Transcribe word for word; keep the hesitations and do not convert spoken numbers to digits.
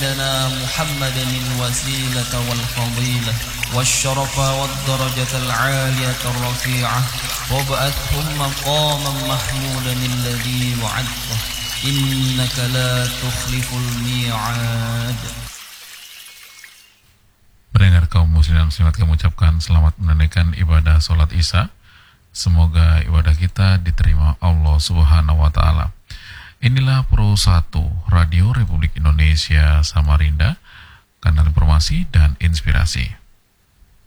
سيدنا محمدا الوسيلة والفضيلة والشرف والدرجة العالية الرفيعة وابعثهم مقاما محمودا الذي وعدته إنك لا تخلف الميعاد. Pendengar kaum muslimin dan muslimat, kami ucapkan selamat menunaikan ibadah sholat Isya. Semoga ibadah kita diterima Allah Subhanahu wa Ta'ala. Inilah Pro satu Radio Republik Indonesia Samarinda, kanal informasi dan inspirasi.